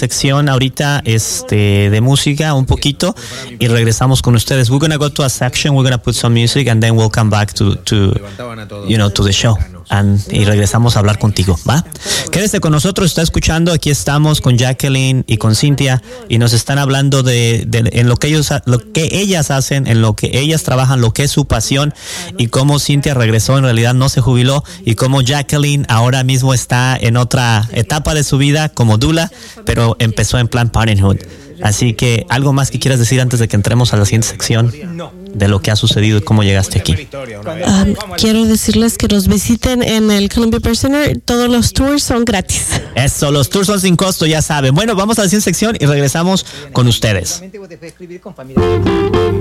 sección ahorita de música un poquito y regresamos con ustedes. We're gonna go to a section, we're gonna put some music and then we'll come back to the show. Y regresamos a hablar contigo, ¿va? Quédese con nosotros, está escuchando. Aquí estamos con Jacqueline y con Cynthia y nos están hablando de en lo que ellas hacen, en lo que ellas trabajan, lo que es su pasión y cómo Cynthia regresó, en realidad no se jubiló, y cómo Jacqueline ahora mismo está en otra etapa de su vida como doula, pero empezó en Planned Parenthood. Así que, ¿algo más que quieras decir antes de que entremos a la siguiente sección de lo que ha sucedido y cómo llegaste aquí? Quiero decirles que nos visiten en el Columbia Birth Center. Todos los tours son gratis. Eso, los tours son sin costo, ya saben. Bueno, vamos a la siguiente sección y regresamos con ustedes.